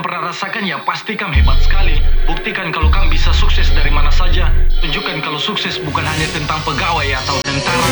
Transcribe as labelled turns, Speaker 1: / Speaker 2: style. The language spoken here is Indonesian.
Speaker 1: pernah rasakan ya pasti Kam hebat sekali. Buktikan kalau Kam bisa sukses dari mana saja. Tunjukkan kalau sukses bukan hanya tentang pegawai atau tentara.